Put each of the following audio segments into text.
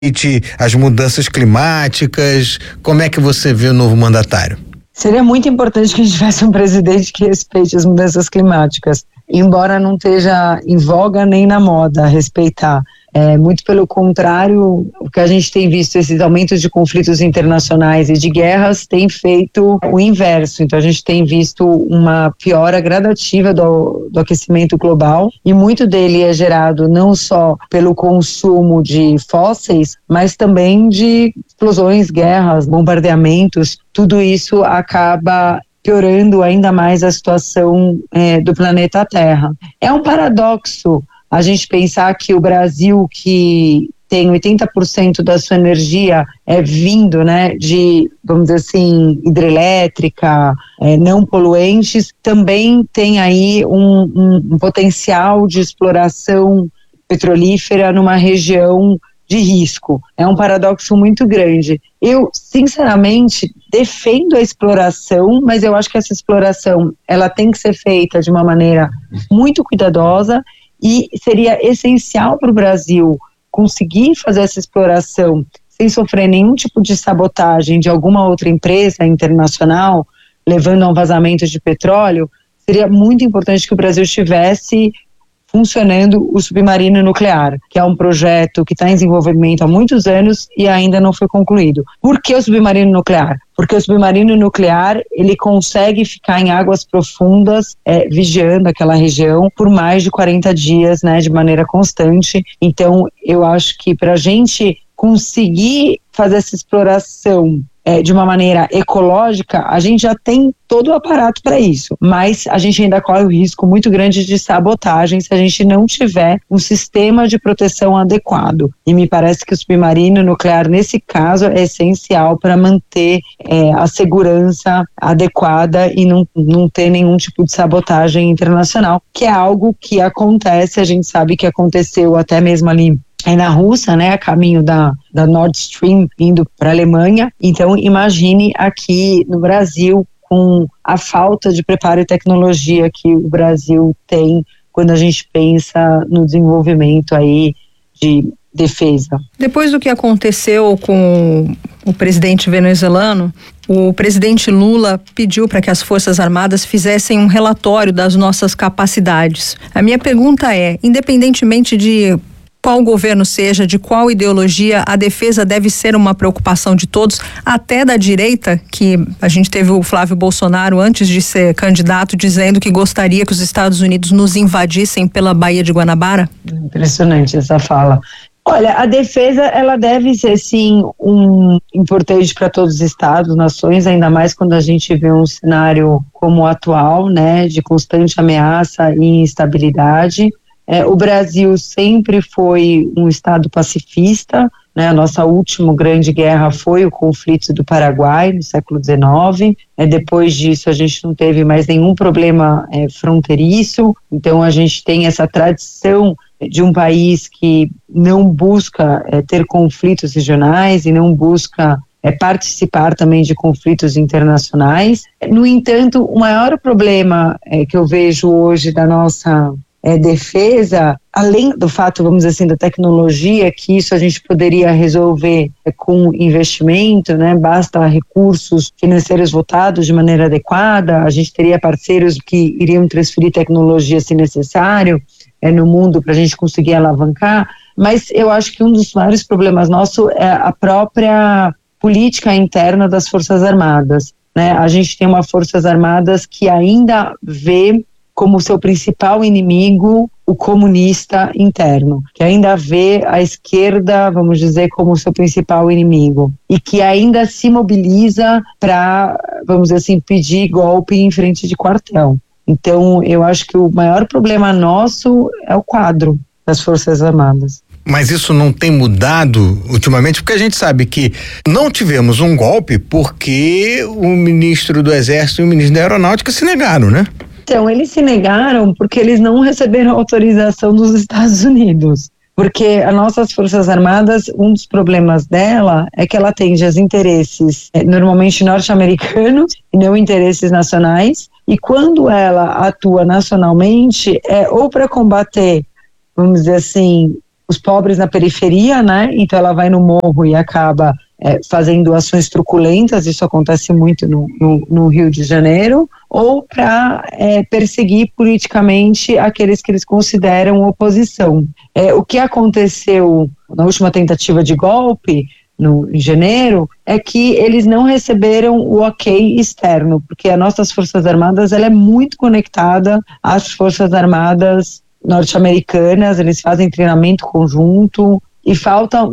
as mudanças climáticas? Como é que você vê o novo mandatário? Seria muito importante que a gente tivesse um presidente que respeite as mudanças climáticas, embora não esteja em voga nem na moda respeitar. Muito pelo contrário, o que a gente tem visto, esses aumentos de conflitos internacionais e de guerras, tem feito o inverso. Então a gente tem visto uma piora gradativa do aquecimento global, e muito dele é gerado não só pelo consumo de fósseis, mas também de explosões, guerras, bombardeamentos. Tudo isso acaba piorando ainda mais a situação do planeta Terra. É um paradoxo a gente pensar que o Brasil, que tem 80% da sua energia vindo, né, de, vamos dizer assim, hidrelétrica, não poluentes, também tem aí um potencial de exploração petrolífera numa região de risco. É um paradoxo muito grande. Eu, sinceramente, defendo a exploração, mas eu acho que essa exploração, ela tem que ser feita de uma maneira muito cuidadosa, e seria essencial para o Brasil conseguir fazer essa exploração sem sofrer nenhum tipo de sabotagem de alguma outra empresa internacional, levando a um vazamento de petróleo. Seria muito importante que o Brasil estivesse funcionando o submarino nuclear, que é um projeto que está em desenvolvimento há muitos anos e ainda não foi concluído. Por que o submarino nuclear? Porque o submarino nuclear, ele consegue ficar em águas profundas, vigiando aquela região por mais de 40 dias, né, de maneira constante. Então, eu acho que para a gente conseguir fazer essa exploração de uma maneira ecológica, a gente já tem todo o aparato para isso, mas a gente ainda corre o risco muito grande de sabotagem se a gente não tiver um sistema de proteção adequado, e me parece que o submarino nuclear nesse caso é essencial para manter a segurança adequada e não ter nenhum tipo de sabotagem internacional, que é algo que acontece, a gente sabe que aconteceu até mesmo ali na Rússia, né, a caminho da Nord Stream indo para a Alemanha. Então imagine aqui no Brasil, com a falta de preparo e tecnologia que o Brasil tem quando a gente pensa no desenvolvimento aí de defesa. Depois do que aconteceu com o presidente venezuelano, o presidente Lula pediu para que as Forças Armadas fizessem um relatório das nossas capacidades. A minha pergunta é, independentemente de qual governo seja, de qual ideologia, a defesa deve ser uma preocupação de todos, até da direita, que a gente teve o Flávio Bolsonaro, antes de ser candidato, dizendo que gostaria que os Estados Unidos nos invadissem pela Baía de Guanabara? Impressionante essa fala. Olha, a defesa, ela deve ser, sim, importante para todos os estados, nações, ainda mais quando a gente vê um cenário como o atual, né, de constante ameaça e instabilidade. O Brasil sempre foi um estado pacifista, né? A nossa última grande guerra foi o conflito do Paraguai, no século XIX. Depois disso, a gente não teve mais nenhum problema fronteiriço. Então, a gente tem essa tradição de um país que não busca ter conflitos regionais e não busca participar também de conflitos internacionais. No entanto, o maior problema que eu vejo hoje da nossa defesa, além do fato, vamos dizer assim, da tecnologia, que isso a gente poderia resolver com investimento, né? Basta recursos financeiros votados de maneira adequada, a gente teria parceiros que iriam transferir tecnologia se necessário no mundo para a gente conseguir alavancar, mas eu acho que um dos maiores problemas nosso é a própria política interna das Forças Armadas, né? A gente tem uma Forças Armadas que ainda vê como seu principal inimigo o comunista interno, que ainda vê a esquerda, vamos dizer, como seu principal inimigo, e que ainda se mobiliza para, vamos dizer assim, pedir golpe em frente de quartel. Então, eu acho que o maior problema nosso é o quadro das Forças Armadas. Mas isso não tem mudado ultimamente, porque a gente sabe que não tivemos um golpe porque o ministro do Exército e o ministro da Aeronáutica se negaram, né? Então, eles se negaram porque eles não receberam autorização dos Estados Unidos. Porque as nossas Forças Armadas, um dos problemas dela é que ela atende aos interesses normalmente norte-americanos e não interesses nacionais. E quando ela atua nacionalmente, é ou para combater, vamos dizer assim, os pobres na periferia, né? Então ela vai no morro e acaba fazendo ações truculentas, isso acontece muito no Rio de Janeiro, ou para perseguir politicamente aqueles que eles consideram oposição. O que aconteceu na última tentativa de golpe, em janeiro, é que eles não receberam o ok externo, porque as nossas Forças Armadas ela é muito conectada às Forças Armadas norte-americanas, eles fazem treinamento conjunto e falta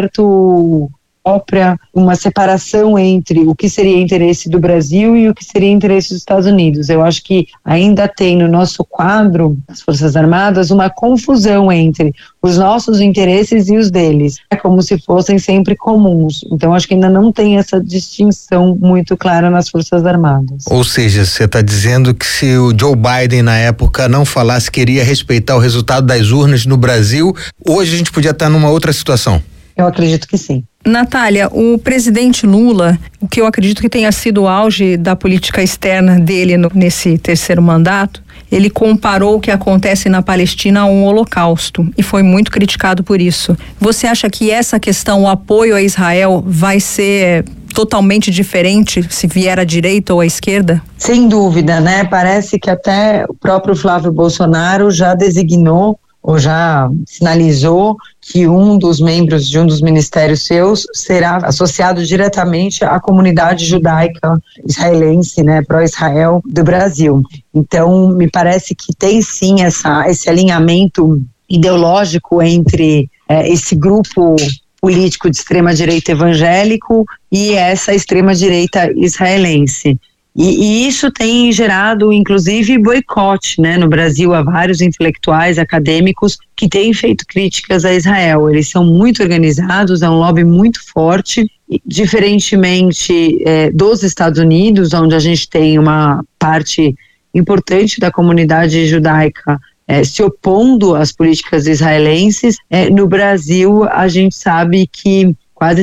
uma separação entre o que seria interesse do Brasil e o que seria interesse dos Estados Unidos. Eu acho que ainda tem no nosso quadro, as Forças Armadas, uma confusão entre os nossos interesses e os deles. É como se fossem sempre comuns. Então, acho que ainda não tem essa distinção muito clara nas Forças Armadas. Ou seja, você está dizendo que se o Joe Biden, na época, não falasse que queria respeitar o resultado das urnas no Brasil, hoje a gente podia estar numa outra situação? Eu acredito que sim. Natália, o presidente Lula, o que eu acredito que tenha sido o auge da política externa dele nesse terceiro mandato, ele comparou o que acontece na Palestina a um holocausto e foi muito criticado por isso. Você acha que essa questão, o apoio a Israel, vai ser totalmente diferente se vier à direita ou à esquerda? Sem dúvida, né? Parece que até o próprio Flávio Bolsonaro já designou ou já sinalizou que um dos membros de um dos ministérios seus será associado diretamente à comunidade judaica israelense, né, pró-Israel do Brasil. Então, me parece que tem sim esse alinhamento ideológico entre esse grupo político de extrema-direita evangélico e essa extrema-direita israelense. E isso tem gerado, inclusive, boicote, né? No Brasil, há vários intelectuais, acadêmicos, que têm feito críticas a Israel. Eles são muito organizados, é um lobby muito forte, diferentemente dos Estados Unidos, onde a gente tem uma parte importante da comunidade judaica se opondo às políticas israelenses. No Brasil, a gente sabe que quase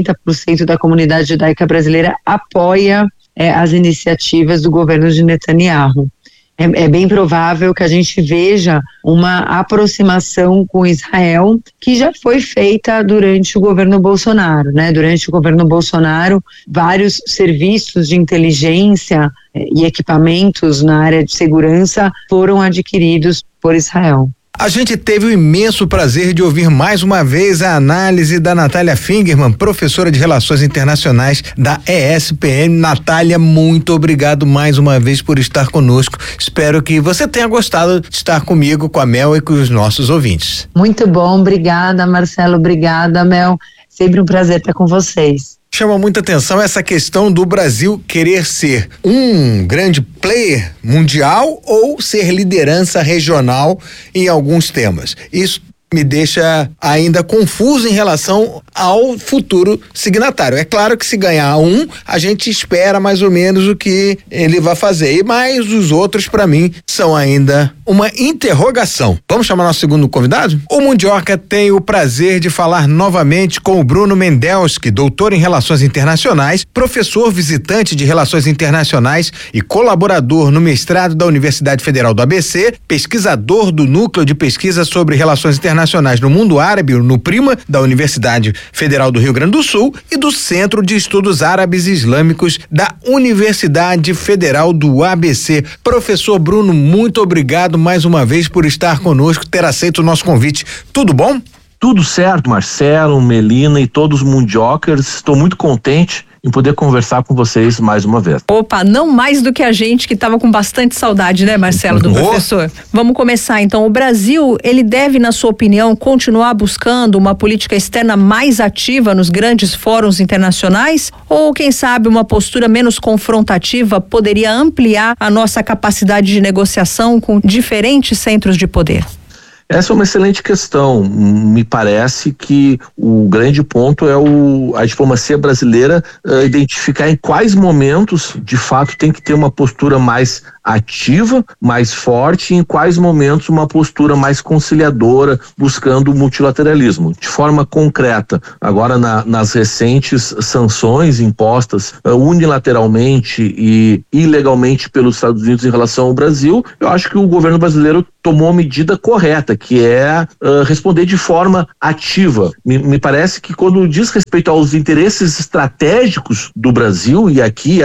70% da comunidade judaica brasileira apoia as iniciativas do governo de Netanyahu. É bem provável que a gente veja uma aproximação com Israel que já foi feita durante o governo Bolsonaro, né? Durante o governo Bolsonaro, vários serviços de inteligência e equipamentos na área de segurança foram adquiridos por Israel. A gente teve o imenso prazer de ouvir mais uma vez a análise da Natália Fingerman, professora de Relações Internacionais da ESPM. Natália, muito obrigado mais uma vez por estar conosco. Espero que você tenha gostado de estar comigo, com a Mel e com os nossos ouvintes. Muito bom, obrigada, Marcelo, obrigada, Mel. Sempre um prazer estar com vocês. Chama muita atenção essa questão do Brasil querer ser um grande player mundial ou ser liderança regional em alguns temas. Isso me deixa ainda confuso em relação ao futuro signatário. É claro que se ganhar a gente espera mais ou menos o que ele vai fazer, mas os outros, para mim, são ainda uma interrogação. Vamos chamar nosso segundo convidado? O Mundioca tem o prazer de falar novamente com o Bruno Mendelski, doutor em Relações Internacionais, professor visitante de Relações Internacionais e colaborador no mestrado da Universidade Federal do ABC, pesquisador do Núcleo de Pesquisa sobre Relações Internacionais no Mundo Árabe, no PRIMA, da Universidade Federal do Rio Grande do Sul e do Centro de Estudos Árabes e Islâmicos da Universidade Federal do ABC. Professor Bruno, muito obrigado mais uma vez por estar conosco, ter aceito o nosso convite. Tudo bom? Tudo certo, Marcelo, Melina e todos os mundiocers. Estou muito contente em poder conversar com vocês mais uma vez. Opa, não mais do que a gente que estava com bastante saudade, né, Marcelo, do professor? Vamos começar então. O Brasil, ele deve, na sua opinião, continuar buscando uma política externa mais ativa nos grandes fóruns internacionais? Ou, quem sabe, uma postura menos confrontativa poderia ampliar a nossa capacidade de negociação com diferentes centros de poder? Essa é uma excelente questão. Me parece que o grande ponto é a diplomacia brasileira identificar em quais momentos, de fato, tem que ter uma postura mais ativa, mais forte, e em quais momentos uma postura mais conciliadora, buscando o multilateralismo. De forma concreta, agora nas recentes sanções impostas unilateralmente e ilegalmente pelos Estados Unidos em relação ao Brasil, eu acho que o governo brasileiro tomou a medida correta, proposta, que é responder de forma ativa. Me parece que quando diz respeito aos interesses estratégicos do Brasil, e aqui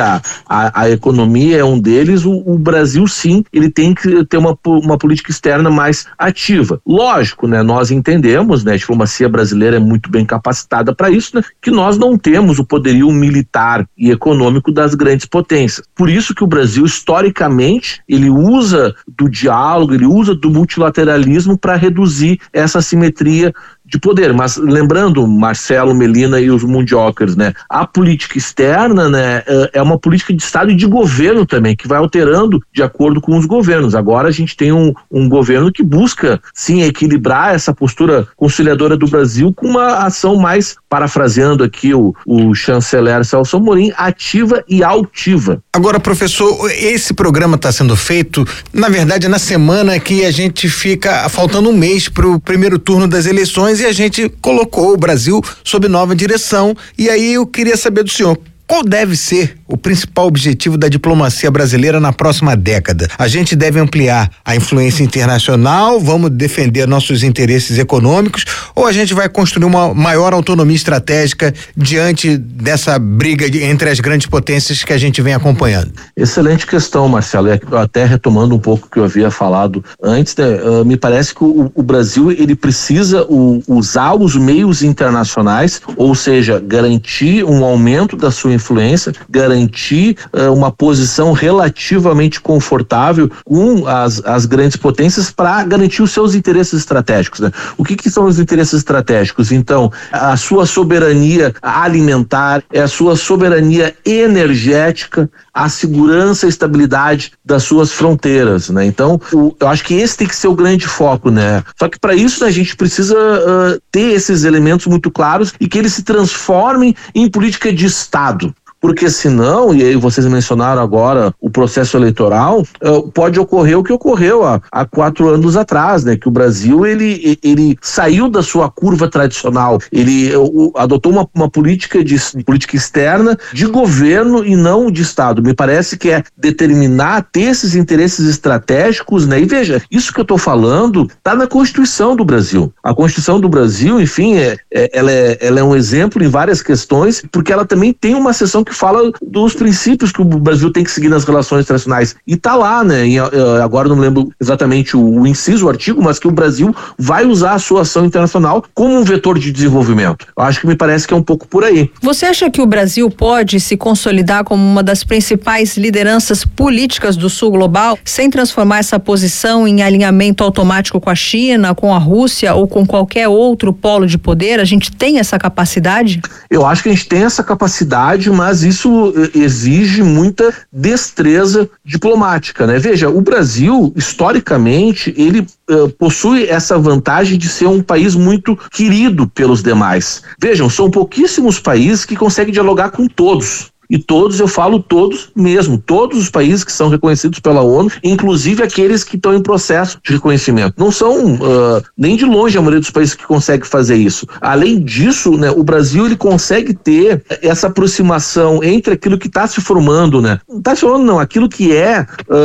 a economia é um deles, o Brasil sim, ele tem que ter uma política externa mais ativa. Lógico, né, nós entendemos, né, a diplomacia brasileira é muito bem capacitada para isso, né, que nós não temos o poderio militar e econômico das grandes potências. Por isso que o Brasil, historicamente, ele usa do diálogo, ele usa do multilateralismo para reduzir essa assimetria de poder. Mas lembrando, Marcelo, Melina e os mundiocas, né, a política externa, né, é uma política de Estado e de governo também, que vai alterando de acordo com os governos. Agora a gente tem um governo que busca, sim, equilibrar essa postura conciliadora do Brasil com uma ação mais, parafraseando aqui o chanceler Celso Amorim, ativa e altiva. Agora, professor, esse programa está sendo feito, na verdade, na semana que a gente fica faltando um mês para o primeiro turno das eleições, e a gente colocou o Brasil sob nova direção. E aí eu queria saber do senhor, qual deve ser o principal objetivo da diplomacia brasileira na próxima década? A gente deve ampliar a influência internacional, vamos defender nossos interesses econômicos, ou a gente vai construir uma maior autonomia estratégica diante dessa briga entre as grandes potências que a gente vem acompanhando? Excelente questão, Marcelo. Até retomando um pouco o que eu havia falado antes, né, me parece que o Brasil ele precisa usar os meios internacionais, ou seja, garantir um aumento da sua influência, garantir uma posição relativamente confortável com as grandes potências para garantir os seus interesses estratégicos, né? O que são os interesses estratégicos? Então, a sua soberania alimentar, a sua soberania energética, a segurança e estabilidade das suas fronteiras, né? Então, eu acho que esse tem que ser o grande foco, né? Só que para isso, né, a gente precisa ter esses elementos muito claros e que eles se transformem em política de Estado. Porque senão, e aí vocês mencionaram agora o processo eleitoral, pode ocorrer o que ocorreu há 4 anos atrás, né? Que o Brasil, ele saiu da sua curva tradicional, ele adotou uma política externa de governo e não de Estado. Me parece que é determinar, ter esses interesses estratégicos, né? E veja, isso que eu estou falando está na Constituição do Brasil. A Constituição do Brasil, enfim, ela é um exemplo em várias questões, porque ela também tem uma seção que fala dos princípios que o Brasil tem que seguir nas relações internacionais. E tá lá, né? Agora não me lembro exatamente o inciso, o artigo, mas que o Brasil vai usar a sua ação internacional como um vetor de desenvolvimento. Eu acho que me parece que é um pouco por aí. Você acha que o Brasil pode se consolidar como uma das principais lideranças políticas do Sul global, sem transformar essa posição em alinhamento automático com a China, com a Rússia ou com qualquer outro polo de poder? A gente tem essa capacidade? Eu acho que a gente tem essa capacidade, mas isso exige muita destreza diplomática, né? Veja, o Brasil, historicamente, ele possui essa vantagem de ser um país muito querido pelos demais. Vejam, são pouquíssimos países que conseguem dialogar com todos. E todos, eu falo todos mesmo, todos os países que são reconhecidos pela ONU, inclusive aqueles que estão em processo de reconhecimento. Não são nem de longe a maioria dos países que consegue fazer isso. Além disso, né, o Brasil ele consegue ter essa aproximação entre aquilo que está se formando, né? Não está se formando não, aquilo que é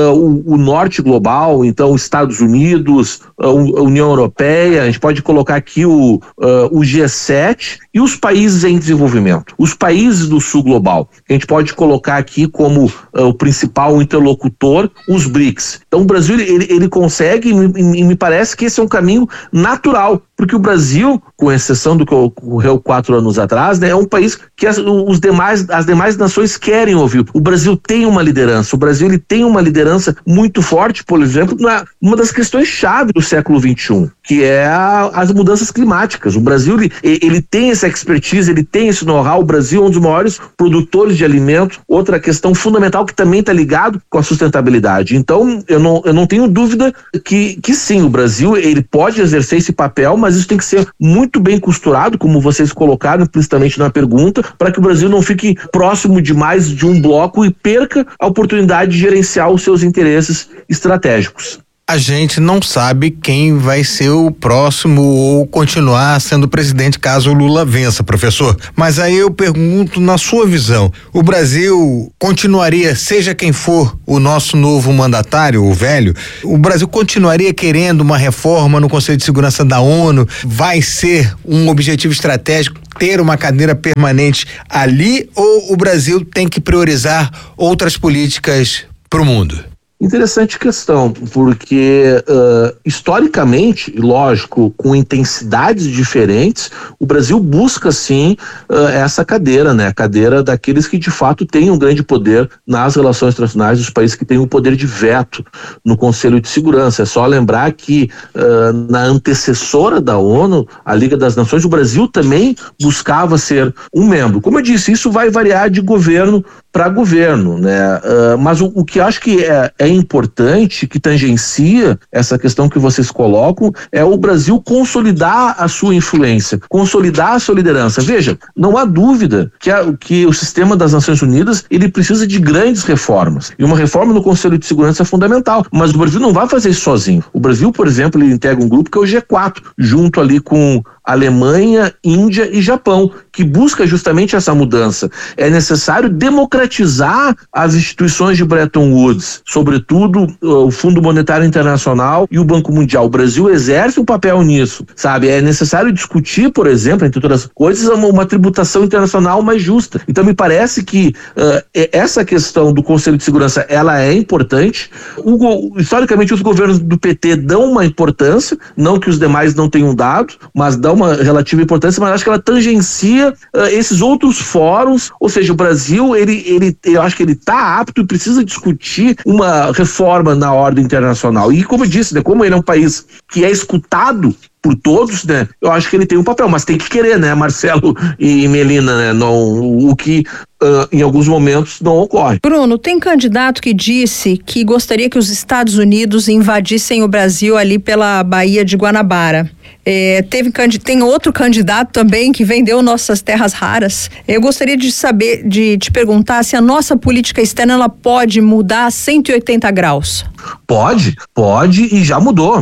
o norte global, então Estados Unidos, a União Europeia, a gente pode colocar aqui o G7 e os países em desenvolvimento, os países do sul global. A gente pode colocar aqui como o principal interlocutor os BRICS. Então o Brasil ele consegue, e me parece que esse é um caminho natural, porque o Brasil, com exceção do que ocorreu 4 anos atrás, né, é um país que as demais nações querem ouvir. O Brasil tem uma liderança, o Brasil ele tem uma liderança muito forte, por exemplo, uma das questões-chave do século XXI, que é as mudanças climáticas. O Brasil ele tem essa expertise, ele tem esse know-how. O Brasil é um dos maiores produtores de alimentos, outra questão fundamental que também está ligado com a sustentabilidade. Então, eu não tenho dúvida que sim, o Brasil ele pode exercer esse papel, mas isso tem que ser muito bem costurado, como vocês colocaram implicitamente na pergunta, para que o Brasil não fique próximo demais de um bloco e perca a oportunidade de gerenciar os seus interesses estratégicos. a gente não sabe quem vai ser o próximo ou continuar sendo presidente caso o Lula vença, professor. Mas aí eu pergunto, na sua visão, o Brasil continuaria, seja quem for o nosso novo mandatário, o velho, o Brasil continuaria querendo uma reforma no Conselho de Segurança da ONU? Vai ser um objetivo estratégico ter uma cadeira permanente ali, ou o Brasil tem que priorizar outras políticas para o mundo? Interessante questão, porque historicamente, lógico, com intensidades diferentes, o Brasil busca sim essa cadeira, né? A cadeira daqueles que de fato têm um grande poder nas relações internacionais, dos países que têm um poder de veto no Conselho de Segurança. É só lembrar que na antecessora da ONU, a Liga das Nações, o Brasil também buscava ser um membro. Como eu disse, isso vai variar de governo para governo, né? Mas o que acho que é importante, que tangencia essa questão que vocês colocam, é o Brasil consolidar a sua influência, consolidar a sua liderança. Veja, não há dúvida que o sistema das Nações Unidas, ele precisa de grandes reformas, e uma reforma no Conselho de Segurança é fundamental, mas o Brasil não vai fazer isso sozinho. O Brasil, por exemplo, ele integra um grupo que é o G4, junto ali com Alemanha, Índia e Japão, que busca justamente essa mudança. É necessário democratizar as instituições de Bretton Woods, sobretudo o Fundo Monetário Internacional e o Banco Mundial. O Brasil exerce um papel nisso, sabe? É necessário discutir, por exemplo, entre outras coisas, uma tributação internacional mais justa. Então me parece que essa questão do Conselho de Segurança, ela é importante. Historicamente, os governos do PT dão uma importância, não que os demais não tenham dado, mas dão uma relativa importância, mas acho que ela tangencia esses outros fóruns, ou seja, o Brasil, eu acho que ele está apto e precisa discutir uma reforma na ordem internacional. E como eu disse, né, como ele é um país que é escutado por todos, né, eu acho que ele tem um papel, mas tem que querer, né, Marcelo e Melina, né, não, o que em alguns momentos não ocorre. Bruno, tem candidato que disse que gostaria que os Estados Unidos invadissem o Brasil ali pela Baía de Guanabara. Tem outro candidato também que vendeu nossas terras raras. Eu gostaria de saber, de te perguntar se a nossa política externa ela pode mudar a 180 graus. Pode e já mudou,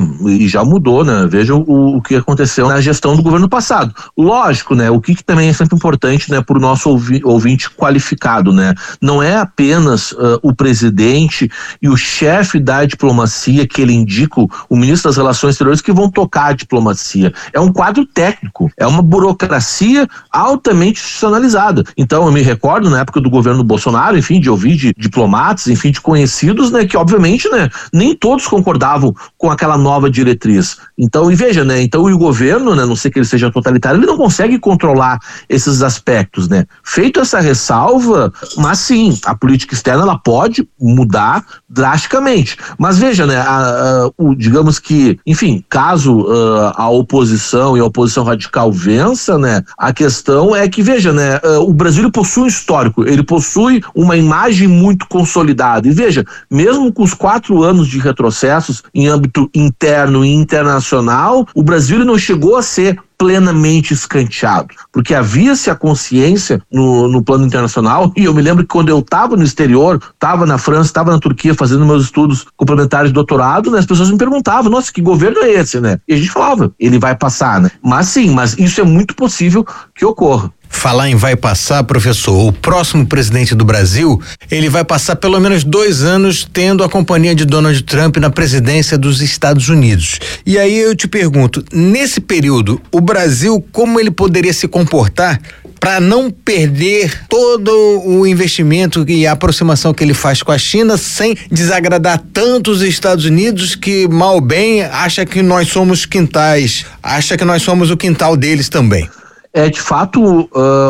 né? Veja o que aconteceu na gestão do governo passado. Lógico, né? O que também é sempre importante, né? Para o nosso ouvinte qualificado, né? Não é apenas o presidente e o chefe da diplomacia que ele indica, o ministro das Relações Exteriores, que vão tocar a diplomacia. É um quadro técnico, é uma burocracia altamente institucionalizada. Então eu me recordo na época do governo Bolsonaro, enfim, de ouvir de diplomatas, enfim, de conhecidos, né? Que obviamente, né? Nem todos concordavam com aquela nova diretriz. Então, e veja, né? Então o governo, né? Não sei que ele seja totalitário, ele não consegue controlar esses aspectos, né? Feito essa ressalva, mas sim, a política externa ela pode mudar drasticamente. Mas veja, né? Digamos que, enfim, caso a oposição e a oposição radical vença, né? A questão é que, veja, né? O Brasil ele possui um histórico, ele possui uma imagem muito consolidada. E veja, mesmo com os 4 anos de retrocessos em âmbito interno e internacional, o Brasil ele não chegou a ser plenamente escanteado, porque havia-se a consciência no plano internacional, e eu me lembro que quando eu estava no exterior, estava na França, estava na Turquia fazendo meus estudos complementares de doutorado, né, as pessoas me perguntavam, nossa, que governo é esse, né? E a gente falava, ele vai passar, né? Mas isso é muito possível que ocorra. Falar em vai passar, professor, o próximo presidente do Brasil, ele vai passar pelo menos 2 anos tendo a companhia de Donald Trump na presidência dos Estados Unidos. E aí eu te pergunto, nesse período, o Brasil, como ele poderia se comportar para não perder todo o investimento e a aproximação que ele faz com a China sem desagradar tanto os Estados Unidos que, mal bem, acha que nós somos quintais, acha que nós somos o quintal deles também? É de fato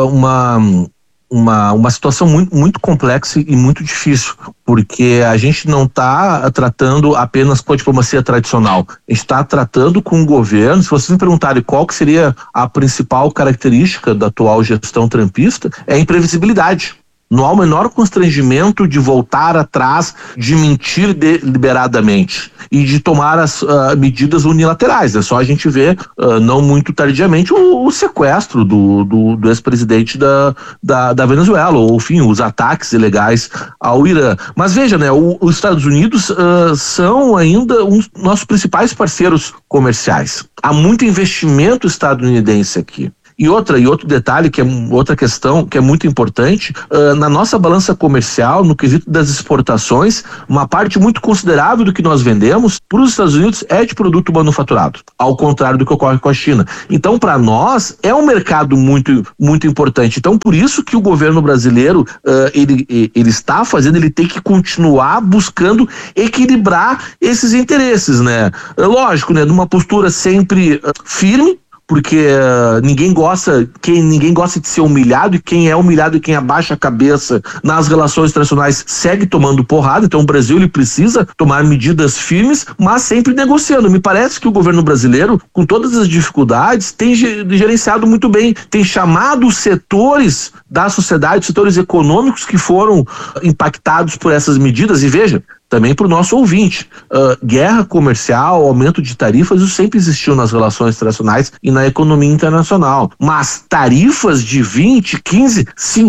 uma situação muito, muito complexa e muito difícil, porque a gente não está tratando apenas com a diplomacia tradicional, a gente está tratando com o governo. Se vocês me perguntarem qual que seria a principal característica da atual gestão trumpista, é a imprevisibilidade. Não há o menor constrangimento de voltar atrás, de mentir deliberadamente e de tomar as medidas unilaterais. É só a gente ver, não muito tardiamente, o sequestro do ex-presidente da Venezuela, ou enfim, os ataques ilegais ao Irã. Mas veja, né, os Estados Unidos são ainda um dos nossos principais parceiros comerciais. Há muito investimento estadunidense aqui. E outro detalhe, que é outra questão que é muito importante, na nossa balança comercial, no quesito das exportações, uma parte muito considerável do que nós vendemos para os Estados Unidos é de produto manufaturado, ao contrário do que ocorre com a China. Então, para nós, é um mercado muito, muito importante. Então, por isso que o governo brasileiro, ele está fazendo, ele tem que continuar buscando equilibrar esses interesses, né? Lógico, né? Numa postura sempre firme, porque ninguém gosta de ser humilhado, e quem é humilhado e quem abaixa a cabeça nas relações internacionais segue tomando porrada. Então o Brasil, ele precisa tomar medidas firmes, mas sempre negociando. Me parece que o governo brasileiro, com todas as dificuldades, tem gerenciado muito bem, tem chamado os setores da sociedade, setores econômicos que foram impactados por essas medidas. E veja, também para o nosso ouvinte, guerra comercial, aumento de tarifas, isso sempre existiu nas relações internacionais e na economia internacional. Mas tarifas de 20%, 15%,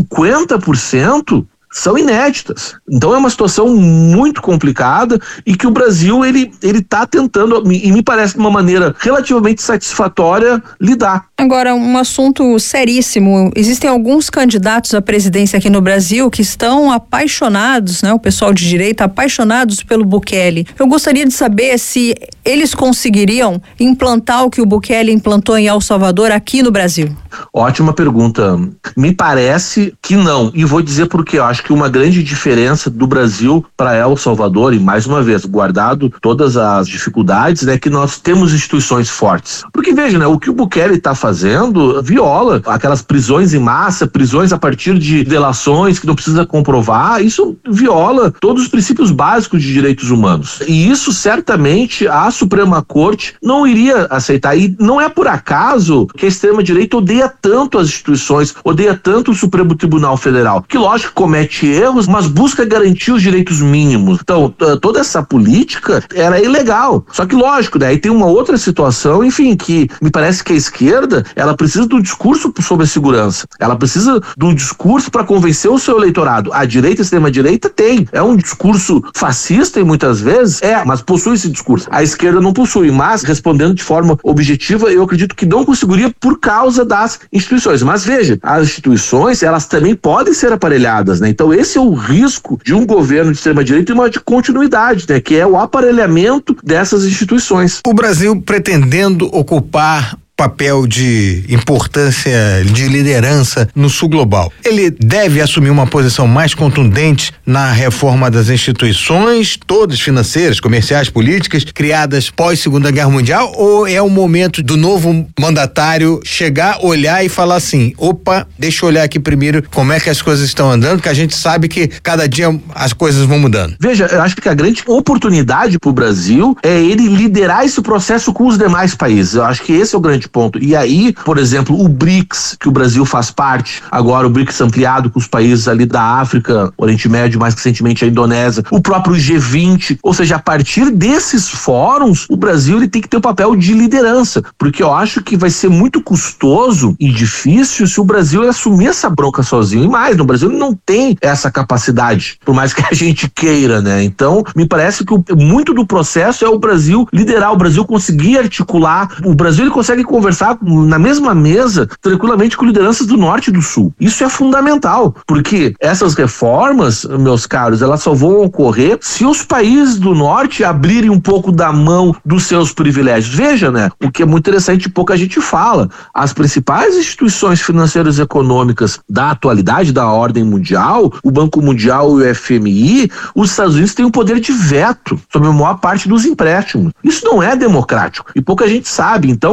50%... são inéditas. Então é uma situação muito complicada e que o Brasil ele está tentando, e me parece de uma maneira relativamente satisfatória, lidar. Agora, um assunto seríssimo. Existem alguns candidatos à presidência aqui no Brasil que estão apaixonados, né? O pessoal de direita, apaixonados pelo Bukele. Eu gostaria de saber se eles conseguiriam implantar o que o Bukele implantou em El Salvador aqui no Brasil. Ótima pergunta. Me parece que não. E vou dizer por quê. Eu acho que uma grande diferença do Brasil para El Salvador, e mais uma vez, guardado todas as dificuldades, né, que nós temos instituições fortes. Porque veja, né, o que o Bukele está fazendo viola aquelas prisões em massa, prisões a partir de delações que não precisa comprovar. Isso viola todos os princípios básicos de direitos humanos. E isso certamente a Suprema Corte não iria aceitar. E não é por acaso que a extrema-direita odeia tanto as instituições, odeia tanto o Supremo Tribunal Federal, que lógico comete erros, mas busca garantir os direitos mínimos. Então, toda essa política era ilegal. Só que lógico, né? Aí tem uma outra situação, enfim, que me parece que a esquerda, ela precisa de um discurso sobre a segurança. Ela precisa de um discurso para convencer o seu eleitorado. A direita, a extrema-direita tem. É um discurso fascista e muitas vezes mas possui esse discurso. A esquerda não possui, mas respondendo de forma objetiva, eu acredito que não conseguiria por causa das instituições. Mas veja, as instituições, elas também podem ser aparelhadas, né? Então esse é o risco de um governo de extrema-direita e uma de continuidade, né? Que é o aparelhamento dessas instituições. O Brasil pretendendo ocupar papel de importância, de liderança no sul global. Ele deve assumir uma posição mais contundente na reforma das instituições, todas financeiras, comerciais, políticas, criadas pós-Segunda Guerra Mundial, ou é o momento do novo mandatário chegar, olhar e falar assim, opa, deixa eu olhar aqui primeiro como é que as coisas estão andando, que a gente sabe que cada dia as coisas vão mudando. Veja, eu acho que a grande oportunidade para o Brasil é ele liderar esse processo com os demais países. Eu acho que esse é o grande ponto. E aí, por exemplo, o BRICS, que o Brasil faz parte, agora o BRICS ampliado com os países ali da África, Oriente Médio, mais recentemente a Indonésia, o próprio G20, ou seja, a partir desses fóruns, o Brasil ele tem que ter um papel de liderança, porque eu acho que vai ser muito custoso e difícil se o Brasil assumir essa bronca sozinho. E mais, no Brasil ele não tem essa capacidade, por mais que a gente queira, né? Então, me parece que muito do processo é o Brasil liderar, o Brasil conseguir articular, o Brasil ele consegue conversar na mesma mesa tranquilamente com lideranças do norte e do sul. Isso é fundamental, porque essas reformas, meus caros, elas só vão ocorrer se os países do norte abrirem um pouco da mão dos seus privilégios. Veja, né, o que é muito interessante e pouca gente fala, as principais instituições financeiras e econômicas da atualidade, da ordem mundial, o Banco Mundial e o FMI, os Estados Unidos têm um poder de veto sobre a maior parte dos empréstimos. Isso não é democrático e pouca gente sabe. Então, é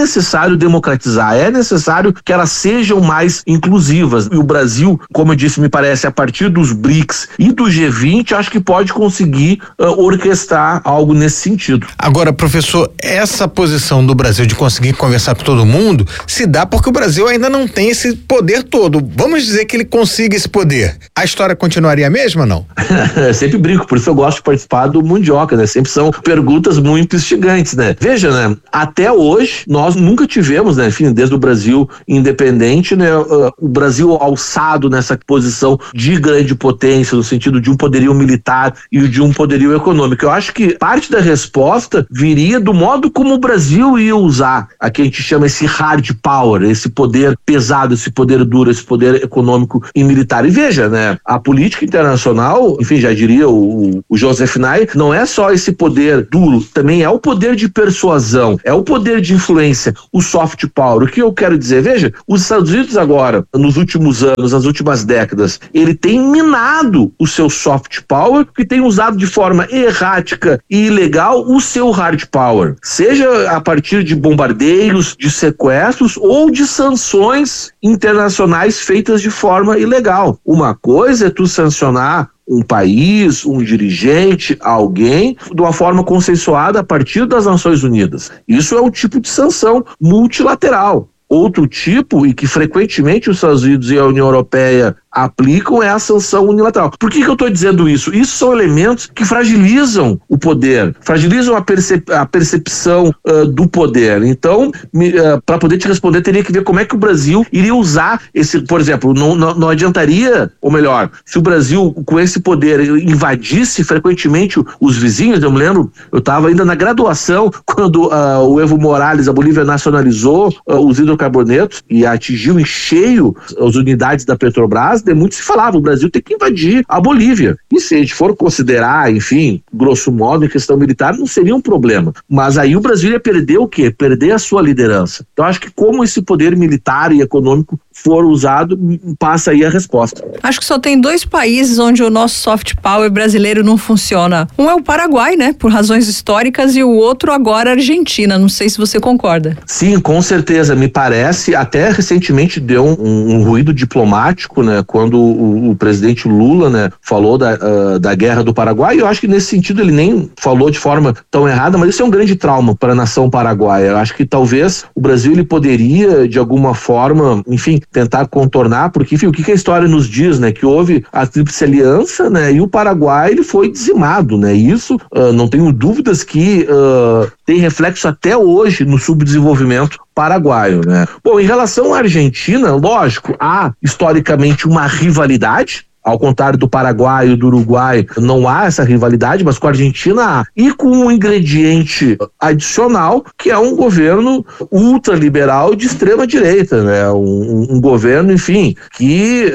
necessário democratizar, é necessário que elas sejam mais inclusivas. E o Brasil, como eu disse, me parece, a partir dos BRICS e do G20, acho que pode conseguir orquestrar algo nesse sentido. Agora, professor, essa posição do Brasil de conseguir conversar com todo mundo se dá porque o Brasil ainda não tem esse poder todo. Vamos dizer que ele consiga esse poder. A história continuaria a mesma ou não? Sempre brinco, por isso eu gosto de participar do Mundioca, né? Sempre são perguntas muito instigantes, né? Veja, né? Até hoje, nós nunca tivemos, né? Enfim, desde o Brasil independente, né? O Brasil alçado nessa posição de grande potência, no sentido de um poderio militar e de um poderio econômico. Eu acho que parte da resposta viria do modo como o Brasil ia usar a que a gente chama esse hard power, esse poder pesado, esse poder duro, esse poder econômico e militar. E veja, né? A política internacional, enfim, já diria o Joseph Nye, não é só esse poder duro, também é o poder de persuasão, é o poder de influência, o soft power. O que eu quero dizer? Veja, os Estados Unidos agora, nos últimos anos, nas últimas décadas, ele tem minado o seu soft power, que tem usado de forma errática e ilegal o seu hard power, seja a partir de bombardeios, de sequestros ou de sanções internacionais feitas de forma ilegal. Uma coisa é tu sancionar um país, um dirigente, alguém, de uma forma consensuada a partir das Nações Unidas. Isso é um tipo de sanção multilateral. Outro tipo, e que frequentemente os Estados Unidos e a União Europeia aplicam, é a sanção unilateral. Por que eu estou dizendo isso? Isso são elementos que fragilizam o poder, fragilizam a percepção do poder. Então, para poder te responder, teria que ver como é que o Brasil iria usar esse, por exemplo, não adiantaria, ou melhor, se o Brasil com esse poder invadisse frequentemente os vizinhos. Eu me lembro, eu estava ainda na graduação quando o Evo Morales, a Bolívia nacionalizou os hidrocarbonetos e atingiu em cheio as unidades da Petrobras. Muito se falava, o Brasil tem que invadir a Bolívia. E se a gente for considerar, enfim, grosso modo, em questão militar, não seria um problema. Mas aí o Brasil ia perder o quê? Perder a sua liderança. Então acho que como esse poder militar e econômico for usado, passa aí a resposta. Acho que só tem 2 países onde o nosso soft power brasileiro não funciona. Um é o Paraguai, né? Por razões históricas, e o outro agora a Argentina. Não sei se você concorda. Sim, com certeza. Me parece, até recentemente deu um ruído diplomático, né? Quando o presidente Lula, né, falou da guerra do Paraguai. Eu acho que nesse sentido ele nem falou de forma tão errada, mas isso é um grande trauma para a nação paraguaia. Eu acho que talvez o Brasil ele poderia, de alguma forma, enfim, tentar contornar, porque, enfim, o que a história nos diz, né, que houve a Tríplice Aliança, né, e o Paraguai ele foi dizimado, né, e isso não tenho dúvidas que tem reflexo até hoje no subdesenvolvimento paraguaio, né. Bom, em relação à Argentina, lógico, há historicamente uma rivalidade. Ao contrário do Paraguai e do Uruguai, não há essa rivalidade, mas com a Argentina há. E com um ingrediente adicional, que é um governo ultraliberal de extrema direita, né? Um governo, enfim, que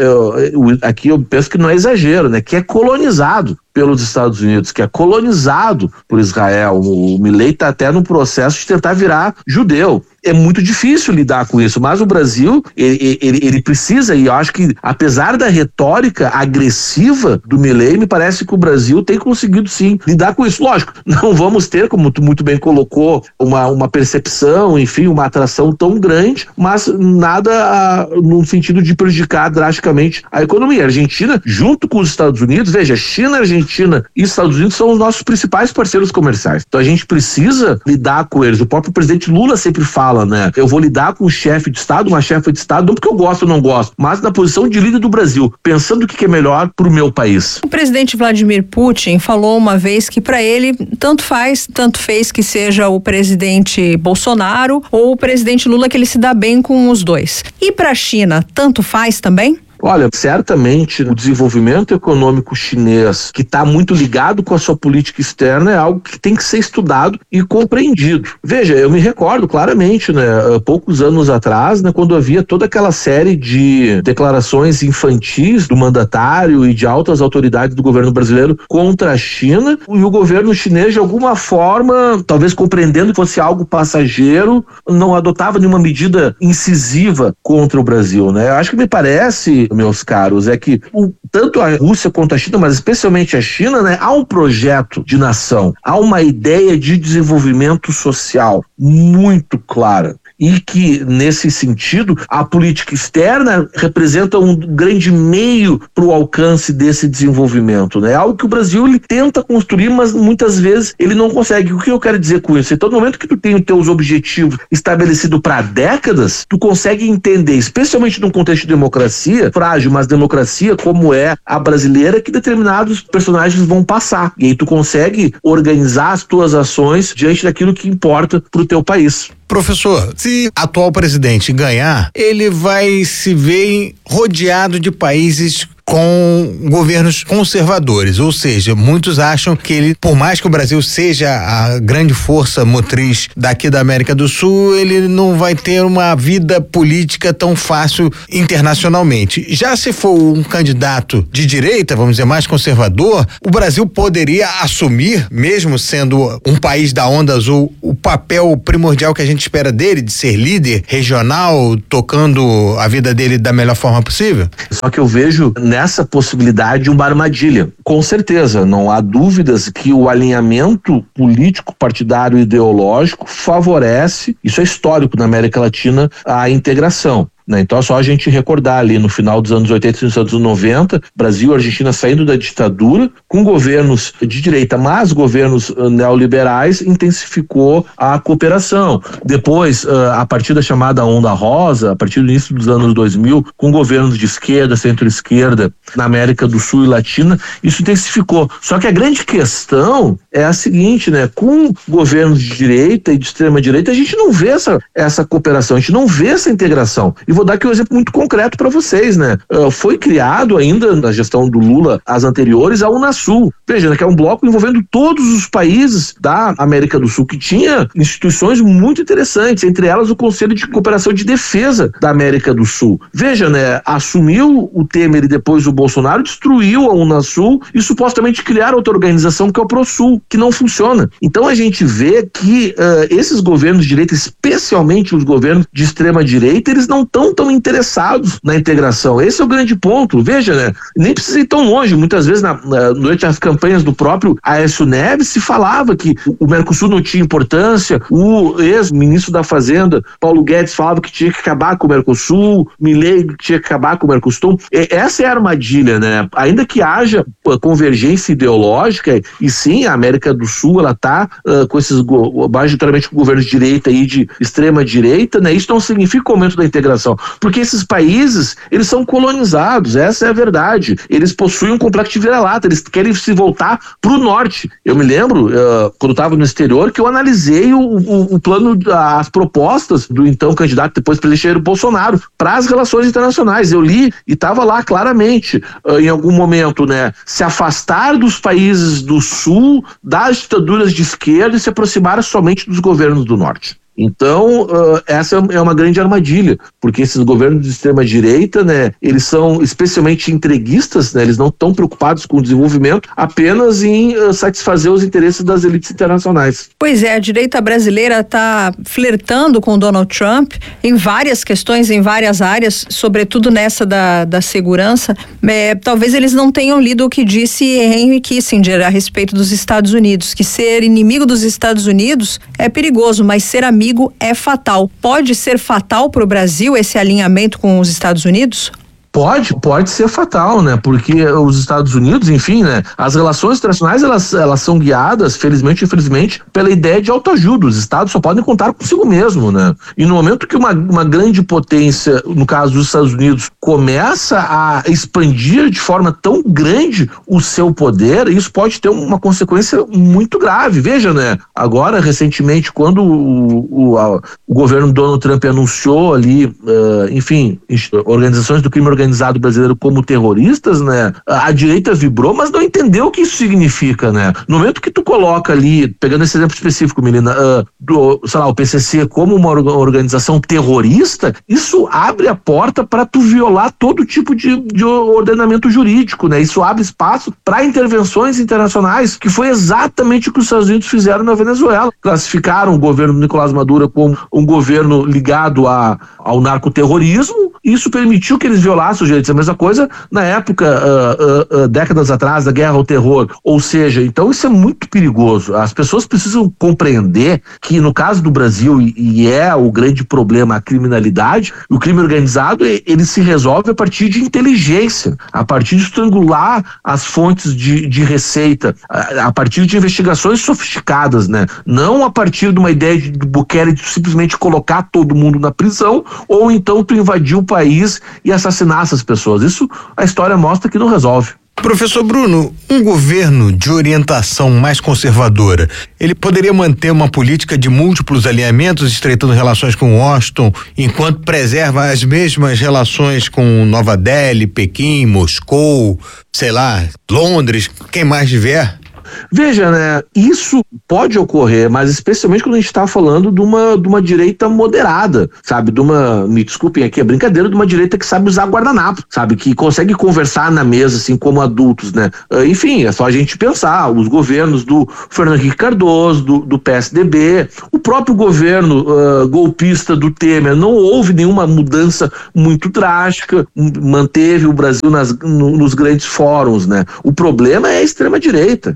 aqui eu penso que não é exagero, né? Que é colonizado pelos Estados Unidos, que é colonizado por Israel. O Milei está até no processo de tentar virar judeu. É muito difícil lidar com isso, mas o Brasil, ele precisa, e eu acho que apesar da retórica agressiva do Milei, me parece que o Brasil tem conseguido sim lidar com isso. Lógico, não vamos ter, como tu muito bem colocou, uma percepção, enfim, uma atração tão grande, mas nada no sentido de prejudicar drasticamente a economia. A Argentina, junto com os Estados Unidos, veja, China, Argentina e Estados Unidos são os nossos principais parceiros comerciais. Então a gente precisa lidar com eles. O próprio presidente Lula sempre fala, né? Eu vou lidar com um chefe de Estado, uma chefe de Estado, não porque eu gosto ou não gosto, mas na posição de líder do Brasil, pensando o que é melhor para o meu país. O presidente Vladimir Putin falou uma vez que para ele tanto fez que seja o presidente Bolsonaro ou o presidente Lula, que ele se dá bem com os dois. E para a China, tanto faz também? Olha, certamente o desenvolvimento econômico chinês, que está muito ligado com a sua política externa, é algo que tem que ser estudado e compreendido. Veja, eu me recordo claramente, né, poucos anos atrás, né, quando havia toda aquela série de declarações infantis do mandatário e de altas autoridades do governo brasileiro contra a China, e o governo chinês, de alguma forma, talvez compreendendo que fosse algo passageiro, não adotava nenhuma medida incisiva contra o Brasil, né? Eu acho que me parece, meus caros, é que tanto a Rússia quanto a China, mas especialmente a China, né, há um projeto de nação, há uma ideia de desenvolvimento social muito clara. e que, nesse sentido, a política externa representa um grande meio para o alcance desse desenvolvimento, né? Algo que o Brasil ele tenta construir, mas muitas vezes ele não consegue. O que eu quero dizer com isso? Em todo momento que tu tem os teus objetivos estabelecidos para décadas, tu consegue entender, especialmente num contexto de democracia frágil, mas democracia como é a brasileira, que determinados personagens vão passar. E aí tu consegue organizar as tuas ações diante daquilo que importa para o teu país. Professor, se o atual presidente ganhar, ele vai se ver rodeado de países com governos conservadores, ou seja, muitos acham que ele, por mais que o Brasil seja a grande força motriz daqui da América do Sul, ele não vai ter uma vida política tão fácil internacionalmente. Já se for um candidato de direita, vamos dizer, mais conservador, o Brasil poderia assumir, mesmo sendo um país da onda azul, o papel primordial que a gente espera dele, de ser líder regional, tocando a vida dele da melhor forma possível? Só que eu vejo nessa possibilidade uma armadilha. Com certeza, não há dúvidas que o alinhamento político, partidário e ideológico favorece, isso é histórico na América Latina, a integração. Então é só a gente recordar ali no final dos anos 80 e nos anos 90, Brasil e Argentina saindo da ditadura, com governos de direita, mas governos neoliberais, intensificou a cooperação. Depois, a partir da chamada Onda Rosa, a partir do início dos anos 2000, com governos de esquerda, centro-esquerda, na América do Sul e Latina, isso intensificou. Só que a grande questão é a seguinte, né? Com governos de direita e de extrema-direita, a gente não vê essa cooperação, a gente não vê essa integração. E vou dar aqui um exemplo muito concreto para vocês, né? Foi criado ainda na gestão do Lula, as anteriores, a Unasul. Veja, né, que é um bloco envolvendo todos os países da América do Sul, que tinha instituições muito interessantes, entre elas o Conselho de Cooperação de Defesa da América do Sul. Veja, né? Assumiu o Temer e depois o Bolsonaro, destruiu a Unasul e supostamente criaram outra organização que é o ProSul, que não funciona. Então a gente vê que esses governos de direita, especialmente os governos de extrema direita, eles não estão tão interessados na integração. Esse é o grande ponto. Veja, né? Nem precisa ir tão longe. Muitas vezes, durante as campanhas do próprio Aécio Neves, se falava que o Mercosul não tinha importância, o ex-ministro da Fazenda, Paulo Guedes, falava que tinha que acabar com o Mercosul, Milei que tinha que acabar com o Mercosul. Essa é a armadilha, né? Ainda que haja convergência ideológica, e sim, a América do Sul, ela está com esses, majoritariamente com governos de direita e de extrema direita, né? Isso não significa o aumento da integração, porque esses países, eles são colonizados, essa é a verdade. Eles possuem um complexo de vira-lata, eles querem se voltar para o norte. Eu me lembro, quando estava no exterior, que eu analisei o plano, as propostas do então candidato, depois presidente Jair Bolsonaro, para as relações internacionais. Eu li e estava lá claramente, em algum momento, né, se afastar dos países do sul, das ditaduras de esquerda e se aproximar somente dos governos do norte. Então, essa é uma grande armadilha, porque esses governos de extrema-direita, né, eles são especialmente entreguistas, né, eles não estão preocupados com o desenvolvimento, apenas em satisfazer os interesses das elites internacionais. Pois é, a direita brasileira está flertando com o Donald Trump em várias questões, em várias áreas, sobretudo nessa da segurança. Talvez eles não tenham lido o que disse Henry Kissinger a respeito dos Estados Unidos, que ser inimigo dos Estados Unidos é perigoso, mas ser amigo é fatal. Pode ser fatal para o Brasil esse alinhamento com os Estados Unidos? Pode ser fatal, né? Porque os Estados Unidos, enfim, né? As relações internacionais, elas são guiadas, felizmente ou infelizmente, pela ideia de autoajuda. Os Estados só podem contar consigo mesmo, né? E no momento que uma grande potência, no caso dos Estados Unidos, começa a expandir de forma tão grande o seu poder, isso pode ter uma consequência muito grave. Veja, né? Agora, recentemente, quando o governo Donald Trump anunciou ali, enfim, organizações do crime organizado brasileiro como terroristas, né? A direita vibrou, mas não entendeu o que isso significa, né? No momento que tu coloca ali, pegando esse exemplo específico, Melina, o PCC como uma organização terrorista, isso abre a porta para tu violar todo tipo de ordenamento jurídico, né? Isso abre espaço para intervenções internacionais, que foi exatamente o que os Estados Unidos fizeram na Venezuela. Classificaram o governo do Nicolás Maduro como um governo ligado ao narcoterrorismo, e isso permitiu que eles violassem sujeito a mesma coisa na época, décadas atrás, da guerra ao terror. Ou seja, então isso é muito perigoso. As pessoas precisam compreender que no caso do Brasil, e é o grande problema, a criminalidade, o crime organizado, ele se resolve a partir de inteligência, a partir de estrangular as fontes de receita, a partir de investigações sofisticadas, né? Não a partir de uma ideia do Bukele de simplesmente colocar todo mundo na prisão, ou então tu invadir o país e assassinar essas pessoas. Isso a história mostra que não resolve. Professor Bruno, um governo de orientação mais conservadora, ele poderia manter uma política de múltiplos alinhamentos, estreitando relações com Washington, enquanto preserva as mesmas relações com Nova Delhi, Pequim, Moscou, sei lá, Londres, quem mais tiver? Veja, né, isso pode ocorrer, mas especialmente quando a gente está falando de uma direita moderada, sabe, me desculpem aqui a brincadeira, de uma direita que sabe usar guardanapo, sabe, que consegue conversar na mesa, assim, como adultos, né, enfim, é só a gente pensar, os governos do Fernando Henrique Cardoso, do PSDB, o próprio governo golpista do Temer, não houve nenhuma mudança muito drástica, manteve o Brasil nos grandes fóruns, né, o problema é a extrema-direita.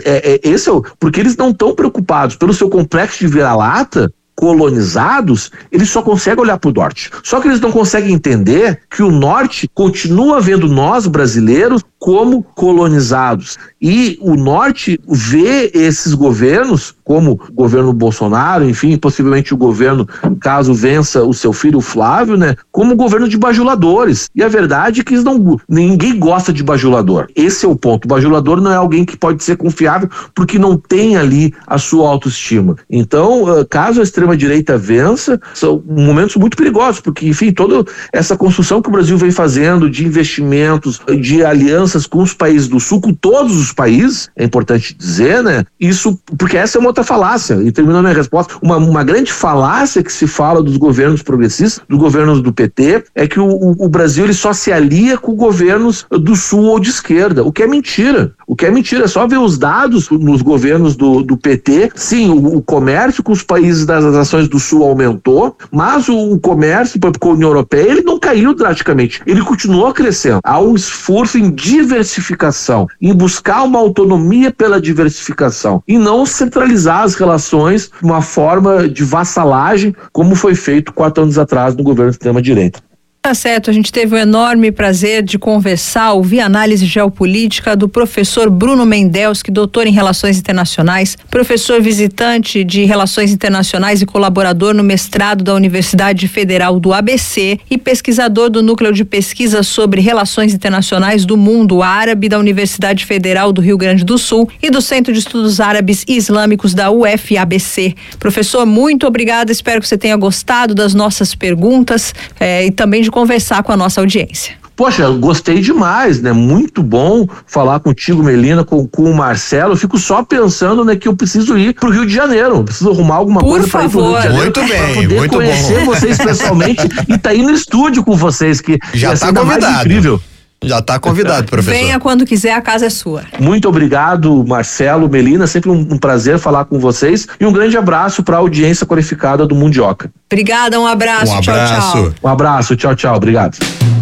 Porque eles não estão preocupados pelo seu complexo de vira-lata, colonizados, eles só conseguem olhar para o norte. Só que eles não conseguem entender que o norte continua vendo nós, brasileiros, como colonizados. E o norte vê esses governos, como o governo Bolsonaro, enfim, possivelmente o governo, caso vença o seu filho Flávio, né, como governo de bajuladores. E a verdade é que ninguém gosta de bajulador. Esse é o ponto. O bajulador não é alguém que pode ser confiável porque não tem ali a sua autoestima. Então, caso a extrema-direita vença, são momentos muito perigosos, porque, enfim, toda essa construção que o Brasil vem fazendo de investimentos, de alianças com os países do Sul, com todos os países, é importante dizer, né? Isso, porque essa é uma outra falácia, e terminando a minha resposta, uma grande falácia que se fala dos governos progressistas, dos governos do PT, é que o Brasil ele só se alia com governos do Sul ou de esquerda, o que é mentira. É só ver os dados nos governos do PT. Sim, o comércio com os países das nações do Sul aumentou, mas o comércio com a União Europeia, ele não caiu drasticamente, ele continuou crescendo. Há um esforço em diversificação, em buscar uma autonomia pela diversificação e não centralizar as relações de uma forma de vassalagem, como foi feito 4 anos atrás no governo de extrema-direita. Tá certo, a gente teve o enorme prazer de conversar, ouvir a análise geopolítica do professor Bruno Mendelski, doutor em Relações Internacionais, professor visitante de Relações Internacionais e colaborador no mestrado da Universidade Federal do ABC e pesquisador do Núcleo de Pesquisa sobre Relações Internacionais do Mundo Árabe da Universidade Federal do Rio Grande do Sul e do Centro de Estudos Árabes e Islâmicos da UFABC. Professor, muito obrigada, espero que você tenha gostado das nossas perguntas e também de conversar com a nossa audiência. Poxa, gostei demais, né? Muito bom falar contigo, Melina, com o Marcelo. Eu fico só pensando, né, que eu preciso ir pro Rio de Janeiro. Preciso arrumar alguma coisa para ir pro Rio de Janeiro. Muito bem, pra poder muito conhecer vocês pessoalmente e tá aí no estúdio com vocês, que já tá convidado. Incrível. Já está convidado, professor. Venha quando quiser, a casa é sua. Muito obrigado, Marcelo, Melina, sempre um prazer falar com vocês e um grande abraço para a audiência qualificada do Mundioca. Obrigada, um abraço, tchau, tchau. Um abraço, tchau, obrigado.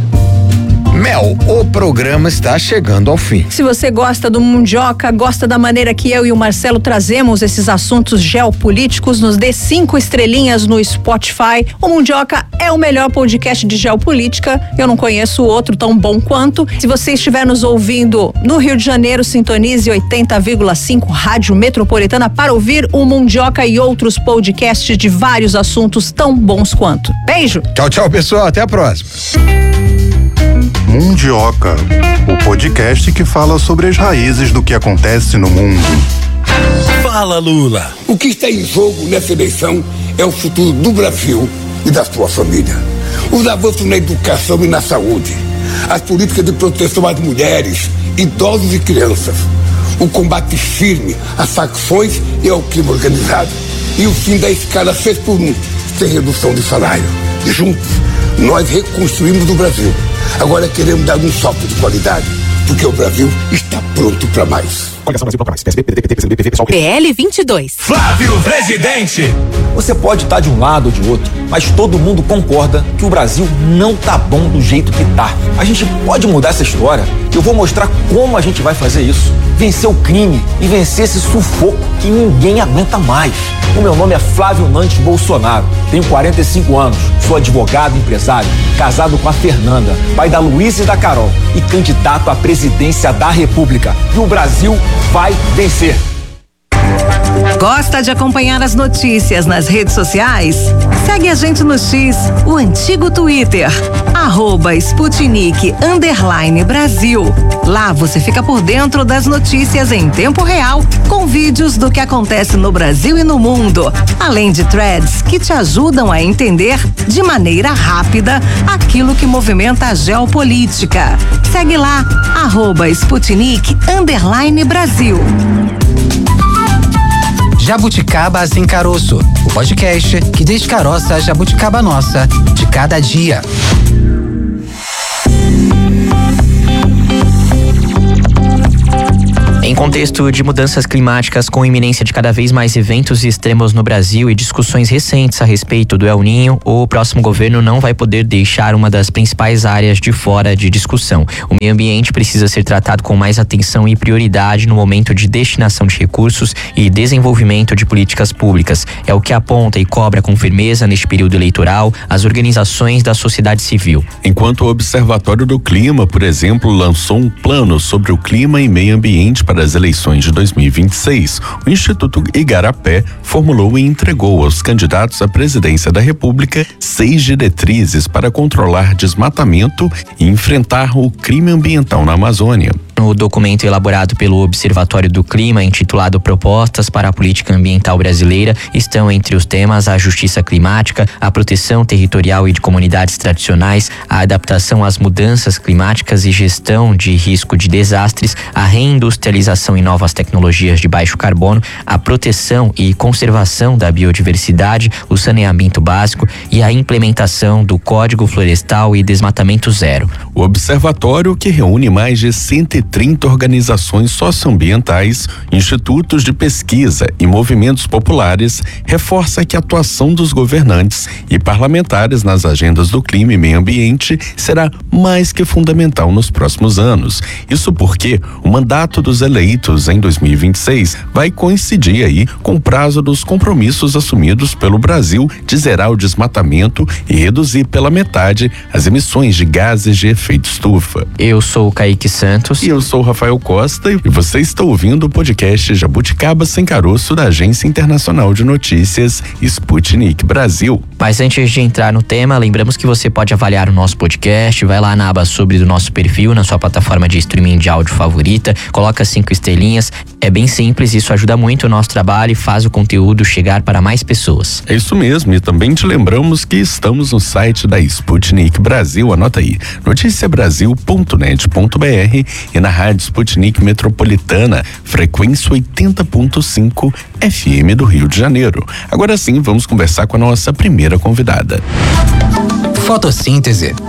Mel, o programa está chegando ao fim. Se você gosta do Mundioca, gosta da maneira que eu e o Marcelo trazemos esses assuntos geopolíticos, nos dê 5 estrelinhas no Spotify. O Mundioca é o melhor podcast de geopolítica. Eu não conheço outro tão bom quanto. Se você estiver nos ouvindo no Rio de Janeiro, sintonize 80,5 Rádio Metropolitana para ouvir o Mundioca e outros podcasts de vários assuntos tão bons quanto. Beijo! Tchau, pessoal. Até a próxima. Mundioca, o podcast que fala sobre as raízes do que acontece no mundo. Fala, Lula! O que está em jogo nessa eleição é o futuro do Brasil e da sua família. Os avanços na educação e na saúde, as políticas de proteção às mulheres, idosos e crianças, o combate firme às facções e ao crime organizado e o fim da escala 6x1, sem redução de salário. Juntos, nós reconstruímos o Brasil. Agora queremos dar um salto de qualidade, porque o Brasil está pronto para mais. PL 22. Flávio Presidente. Você pode estar de um lado ou de outro, mas todo mundo concorda que o Brasil não tá bom do jeito que tá. A gente pode mudar essa história. Eu vou mostrar como a gente vai fazer isso. Vencer o crime e vencer esse sufoco que ninguém aguenta mais. O meu nome é Flávio Nantes Bolsonaro. Tenho 45 anos, sou advogado e empresário, casado com a Fernanda, pai da Luísa e da Carol e candidato à presidência da República. E o Brasil vai vencer. Gosta de acompanhar as notícias nas redes sociais? Segue a gente no X, o antigo Twitter, @Sputnik_Brasil. Lá você fica por dentro das notícias em tempo real, com vídeos do que acontece no Brasil e no mundo, além de threads que te ajudam a entender de maneira rápida aquilo que movimenta a geopolítica. Segue lá, @Sputnik_Brasil. Jabuticaba Sem Caroço, o podcast que descaroça a jabuticaba nossa de cada dia. Em contexto de mudanças climáticas com iminência de cada vez mais eventos extremos no Brasil e discussões recentes a respeito do El Niño, o próximo governo não vai poder deixar uma das principais áreas de fora de discussão. O meio ambiente precisa ser tratado com mais atenção e prioridade no momento de destinação de recursos e desenvolvimento de políticas públicas. É o que aponta e cobra com firmeza neste período eleitoral as organizações da sociedade civil. Enquanto o Observatório do Clima, por exemplo, lançou um plano sobre o clima e meio ambiente para as eleições de 2026, o Instituto Igarapé formulou e entregou aos candidatos à presidência da República 6 diretrizes para controlar desmatamento e enfrentar o crime ambiental na Amazônia. No documento elaborado pelo Observatório do Clima, intitulado Propostas para a Política Ambiental Brasileira, estão entre os temas a justiça climática, a proteção territorial e de comunidades tradicionais, a adaptação às mudanças climáticas e gestão de risco de desastres, a reindustrialização e novas tecnologias de baixo carbono, a proteção e conservação da biodiversidade, o saneamento básico e a implementação do Código Florestal e Desmatamento Zero. O observatório, que reúne mais de 130 organizações socioambientais, institutos de pesquisa e movimentos populares, reforça que a atuação dos governantes e parlamentares nas agendas do clima e meio ambiente será mais que fundamental nos próximos anos. Isso porque o mandato dos eleitos em 2026 vai coincidir aí com o prazo dos compromissos assumidos pelo Brasil de zerar o desmatamento e reduzir pela metade as emissões de gases de efeito estufa. Eu sou o Kaique Santos. E eu sou o Rafael Costa e você está ouvindo o podcast Jabuticaba Sem Caroço da Agência Internacional de Notícias Sputnik Brasil. Mas antes de entrar no tema, lembramos que você pode avaliar o nosso podcast, vai lá na aba sobre do nosso perfil, na sua plataforma de streaming de áudio favorita, coloca 5 estrelinhas, é bem simples, isso ajuda muito o nosso trabalho e faz o conteúdo chegar para mais pessoas. É isso mesmo, e também te lembramos que estamos no site da Sputnik Brasil, anota aí, noticiabrasil.net.br e na Rádio Sputnik Metropolitana, frequência 80.5 FM do Rio de Janeiro. Agora sim, vamos conversar com a nossa primeira convidada. Fotossíntese.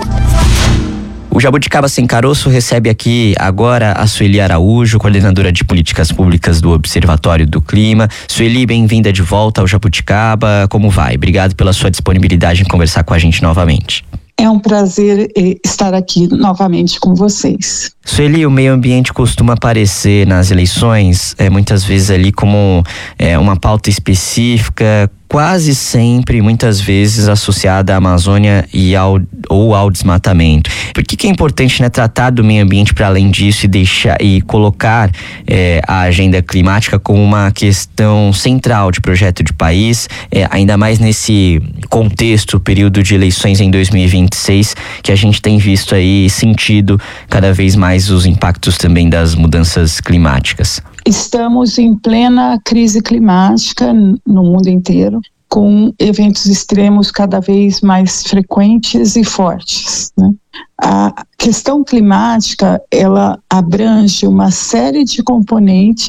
O Jabuticaba Sem Caroço recebe aqui agora a Sueli Araújo, coordenadora de políticas públicas do Observatório do Clima. Sueli, bem-vinda de volta ao Jabuticaba. Como vai? Obrigado pela sua disponibilidade em conversar com a gente novamente. É um prazer estar aqui novamente com vocês. Sueli, o meio ambiente costuma aparecer nas eleições muitas vezes ali como uma pauta específica, quase sempre, muitas vezes associada à Amazônia ou ao desmatamento. Por que é importante, né, tratar do meio ambiente para além disso e colocar a agenda climática como uma questão central de projeto de país, ainda mais nesse contexto, período de eleições em 2026, que a gente tem visto aí sentido cada vez mais os impactos também das mudanças climáticas? Estamos em plena crise climática no mundo inteiro, com eventos extremos cada vez mais frequentes e fortes, né? A questão climática, ela abrange uma série de componentes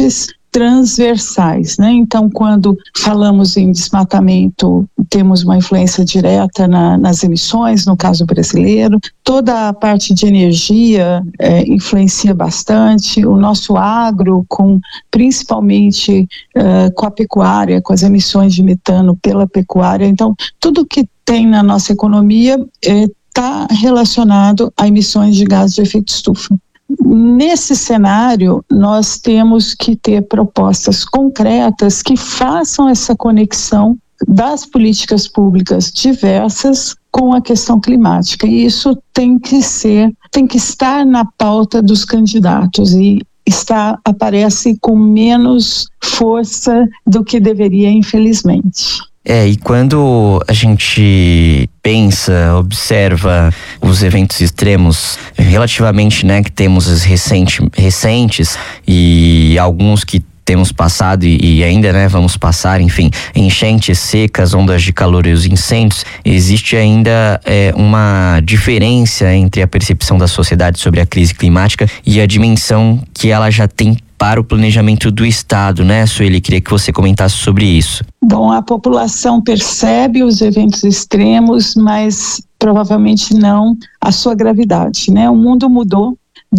transversais, né? Então, quando falamos em desmatamento, temos uma influência direta nas emissões, no caso brasileiro. Toda a parte de energia influencia bastante. O nosso agro, principalmente com a pecuária, com as emissões de metano pela pecuária. Então, tudo que tem na nossa economia está relacionado a emissões de gases de efeito estufa. Nesse cenário, nós temos que ter propostas concretas que façam essa conexão das políticas públicas diversas com a questão climática. E isso tem que estar na pauta dos candidatos e aparece com menos força do que deveria, infelizmente. E quando a gente pensa, observa os eventos extremos relativamente, né, que temos os recentes e alguns que temos passado e ainda, né, vamos passar, enfim, enchentes, secas, ondas de calor e os incêndios, existe ainda uma diferença entre a percepção da sociedade sobre a crise climática e a dimensão que ela já tem para o planejamento do Estado, né, Sueli? Queria que você comentasse sobre isso. Bom, a população percebe os eventos extremos, mas provavelmente não a sua gravidade, né? O mundo mudou.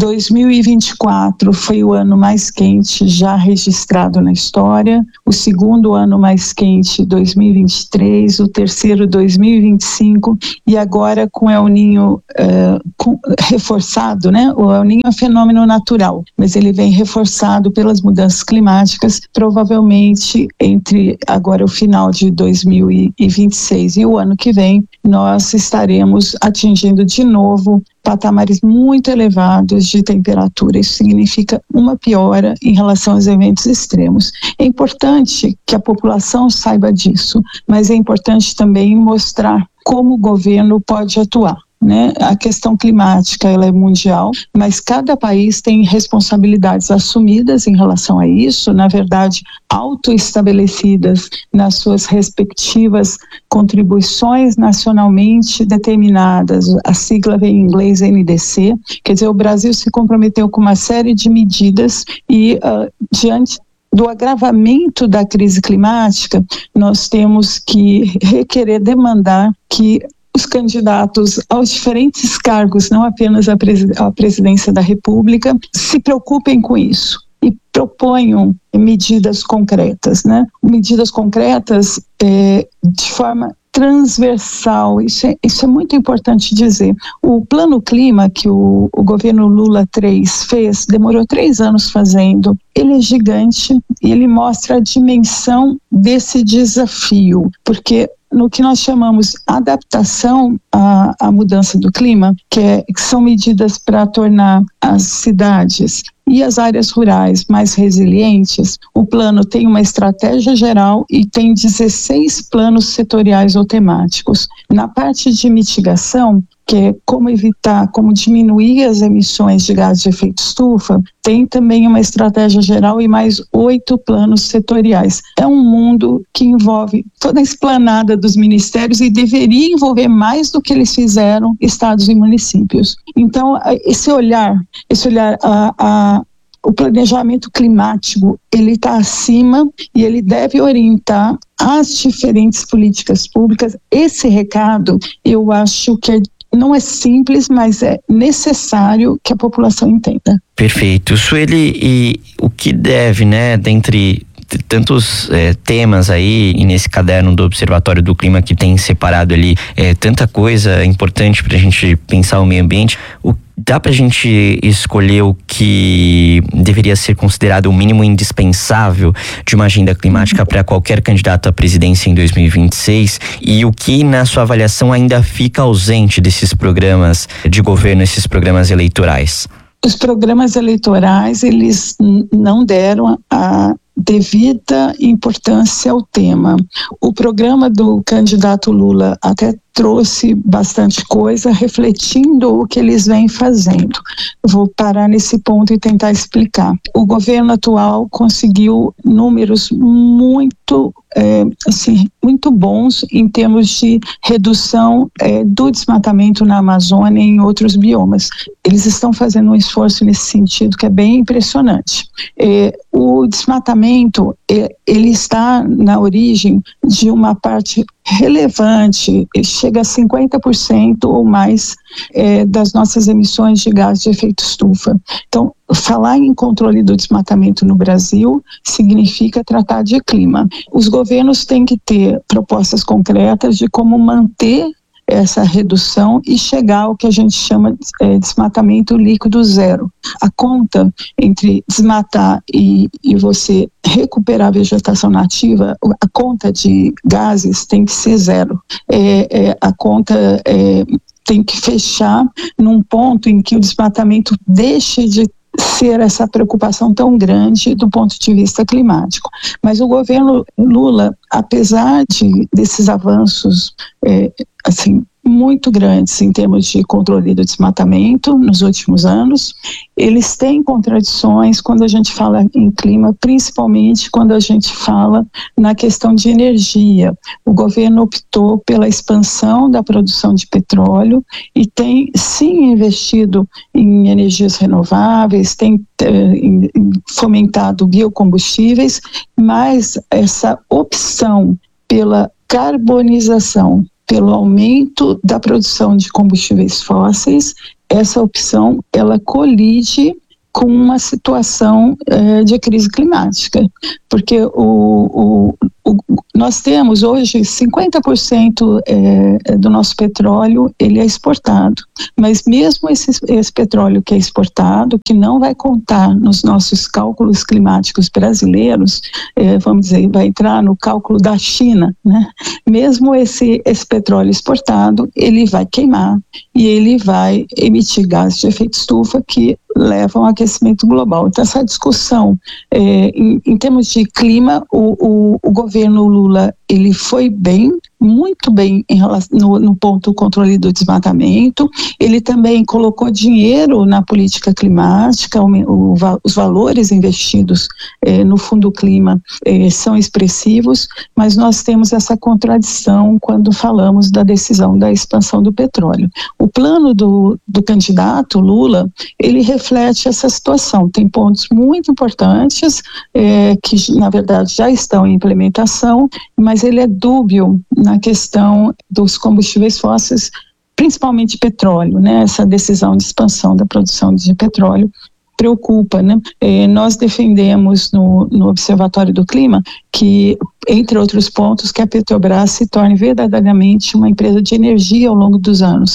2024 foi o ano mais quente já registrado na história, o segundo ano mais quente 2023, o terceiro 2025 e agora com o El Niño reforçado, né? O El Niño é um fenômeno natural, mas ele vem reforçado pelas mudanças climáticas, provavelmente entre agora o final de 2026 e o ano que vem nós estaremos atingindo de novo patamares muito elevados de temperatura. Isso significa uma piora em relação aos eventos extremos. É importante que a população saiba disso, mas é importante também mostrar como o governo pode atuar, né? A questão climática ela é mundial, mas cada país tem responsabilidades assumidas em relação a isso, na verdade autoestabelecidas nas suas respectivas contribuições nacionalmente determinadas. A sigla vem em inglês NDC, quer dizer, o Brasil se comprometeu com uma série de medidas e diante do agravamento da crise climática, nós temos que requerer, demandar que os candidatos aos diferentes cargos, não apenas à presidência da República, se preocupem com isso e proponham medidas concretas, né? Medidas concretas de forma transversal, isso é muito importante dizer. O Plano Clima que o governo Lula 3 fez, demorou 3 anos fazendo, ele é gigante e ele mostra a dimensão desse desafio, porque no que nós chamamos adaptação à mudança do clima, que são medidas para tornar as cidades e as áreas rurais mais resilientes, o plano tem uma estratégia geral e tem 16 planos setoriais ou temáticos. Na parte de mitigação, que é como evitar, como diminuir as emissões de gases de efeito estufa, tem também uma estratégia geral e mais 8 planos setoriais. É um mundo que envolve toda a esplanada dos ministérios e deveria envolver mais do que eles fizeram, estados e municípios. Então, esse olhar o planejamento climático, ele está acima e ele deve orientar as diferentes políticas públicas. Esse recado, eu acho que não é simples, mas é necessário que a população entenda. Perfeito. Sueli, e o que deve, né, dentre tantos temas aí, e nesse caderno do Observatório do Clima que tem separado ali tanta coisa importante pra gente pensar o meio ambiente, dá pra gente escolher o que deveria ser considerado o mínimo indispensável de uma agenda climática para qualquer candidato à presidência em 2026 e o que, na sua avaliação, ainda fica ausente desses programas de governo, esses programas eleitorais? Os programas eleitorais, eles não deram a devida importância ao tema. O programa do candidato Lula até trouxe bastante coisa, refletindo o que eles vêm fazendo. Vou parar nesse ponto e tentar explicar. O governo atual conseguiu números muito bons em termos de redução do desmatamento na Amazônia e em outros biomas. Eles estão fazendo um esforço nesse sentido que é bem impressionante. O desmatamento, ele está na origem de uma parte relevante, chega a 50% ou mais das nossas emissões de gás de efeito estufa. Então, falar em controle do desmatamento no Brasil significa tratar de clima. Os governos têm que ter propostas concretas de como manter essa redução e chegar ao que a gente chama de desmatamento líquido zero. A conta entre desmatar e você recuperar a vegetação nativa, a conta de gases tem que ser zero. A conta tem que fechar num ponto em que o desmatamento deixe de ser essa preocupação tão grande do ponto de vista climático. Mas o governo Lula, apesar desses avanços muito grandes em termos de controle do desmatamento nos últimos anos, eles têm contradições quando a gente fala em clima, principalmente quando a gente fala na questão de energia. O governo optou pela expansão da produção de petróleo e tem sim investido em energias renováveis, tem fomentado biocombustíveis, mas essa opção pela carbonização, pelo aumento da produção de combustíveis fósseis, essa opção ela colide com uma situação de crise climática, porque nós temos hoje 50% do nosso petróleo, ele é exportado, mas mesmo esse petróleo que é exportado, que não vai contar nos nossos cálculos climáticos brasileiros, vamos dizer, vai entrar no cálculo da China, né? Mesmo esse petróleo exportado, ele vai queimar e ele vai emitir gases de efeito estufa que levam ao aquecimento global. Então, essa discussão, em termos de clima, o governo Lula, ele foi bem, muito bem em relação, no ponto do controle do desmatamento. Ele também colocou dinheiro na política climática, os valores investidos no Fundo Clima são expressivos, mas nós temos essa contradição quando falamos da decisão da expansão do petróleo. O plano do candidato Lula, ele reflete essa situação. Tem pontos muito importantes que, na verdade, já estão em implementação, mas ele é dúbio na questão dos combustíveis fósseis, principalmente petróleo, né? Essa decisão de expansão da produção de petróleo preocupa, né? Nós defendemos no Observatório do Clima que, entre outros pontos, que a Petrobras se torne verdadeiramente uma empresa de energia ao longo dos anos.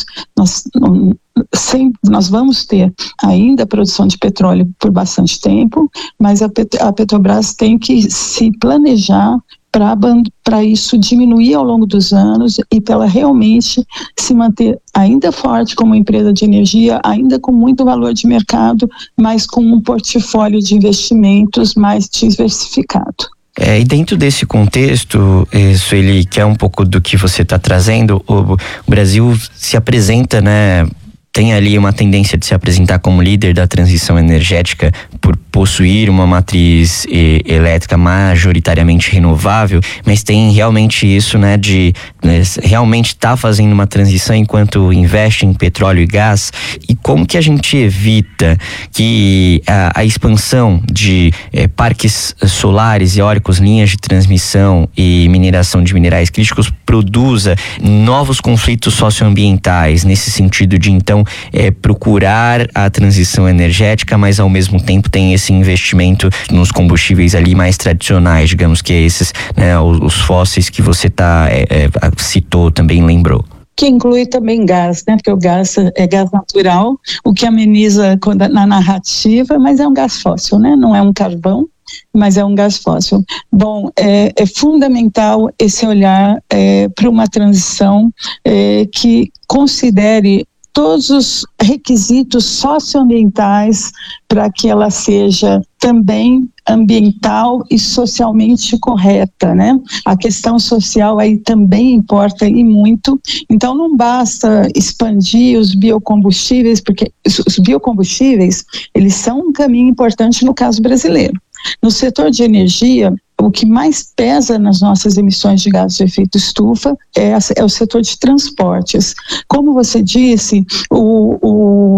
Nós vamos ter ainda a produção de petróleo por bastante tempo, mas a Petrobras tem que se planejar para isso diminuir ao longo dos anos e para ela realmente se manter ainda forte como empresa de energia, ainda com muito valor de mercado, mas com um portfólio de investimentos mais diversificado. E dentro desse contexto, Sueli, que é um pouco do que você está trazendo, o Brasil se apresenta, né? Tem ali uma tendência de se apresentar como líder da transição energética por possuir uma matriz elétrica majoritariamente renovável, mas tem realmente isso, né, de realmente estar fazendo uma transição enquanto investe em petróleo e gás. E como que a gente evita que a expansão de parques solares, eólicos, linhas de transmissão e mineração de minerais críticos produza novos conflitos socioambientais, nesse sentido de, então, procurar a transição energética, mas ao mesmo tempo tem esse investimento nos combustíveis ali mais tradicionais, digamos que esses, né, os fósseis que você citou, também lembrou. Que inclui também gás, né? Porque o gás é gás natural, o que ameniza na narrativa, mas é um gás fóssil, né? Não é um carvão, mas é um gás fóssil. Bom, é fundamental esse olhar para uma transição que considere todos os requisitos socioambientais para que ela seja também ambiental e socialmente correta, né? A questão social aí também importa e muito. Então não basta expandir os biocombustíveis, porque os biocombustíveis, eles são um caminho importante no caso brasileiro. No setor de energia, o que mais pesa nas nossas emissões de gases de efeito estufa é o setor de transportes. Como você disse,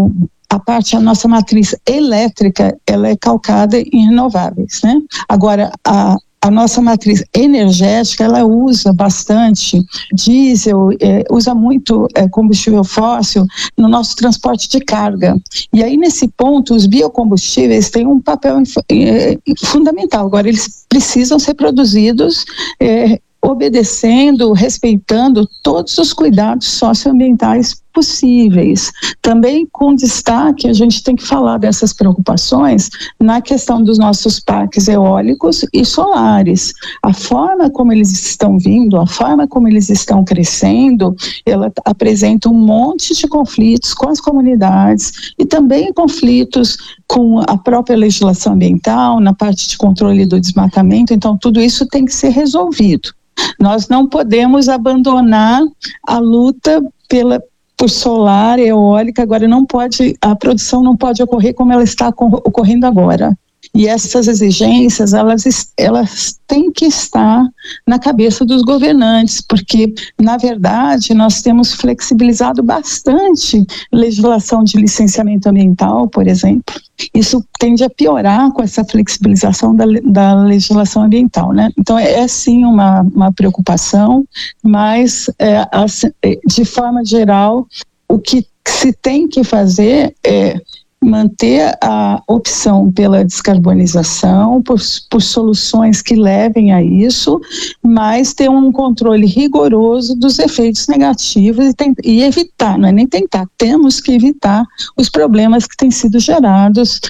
a nossa matriz elétrica, ela é calcada em renováveis, né? Agora, a nossa matriz energética, ela usa bastante diesel, usa muito combustível fóssil no nosso transporte de carga. E aí, nesse ponto, os biocombustíveis têm um papel fundamental. Agora, eles precisam ser produzidos obedecendo, respeitando todos os cuidados socioambientais possíveis. Também com destaque, a gente tem que falar dessas preocupações na questão dos nossos parques eólicos e solares. A forma como eles estão vindo, a forma como eles estão crescendo, ela apresenta um monte de conflitos com as comunidades e também conflitos com a própria legislação ambiental, na parte de controle do desmatamento. Então, tudo isso tem que ser resolvido. Nós não podemos abandonar a luta por solar, eólica. Agora a produção não pode ocorrer como ela está ocorrendo agora. E essas exigências, elas têm que estar na cabeça dos governantes, porque, na verdade, nós temos flexibilizado bastante legislação de licenciamento ambiental, por exemplo. Isso tende a piorar com essa flexibilização da legislação ambiental, né? Então, sim uma preocupação, mas, de forma geral, o que se tem que fazer é manter a opção pela descarbonização, por soluções que levem a isso, mas ter um controle rigoroso dos efeitos negativos e evitar, não é nem tentar, temos que evitar os problemas que têm sido gerados